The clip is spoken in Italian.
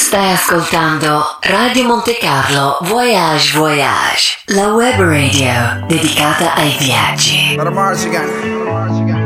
Stai ascoltando Radio Monte Carlo Voyage Voyage, la web radio dedicata ai viaggi.